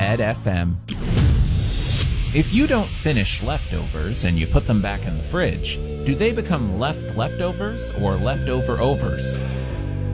Ed FM. If you don't finish leftovers and you put them back in the fridge, do they become leftovers or leftover overs?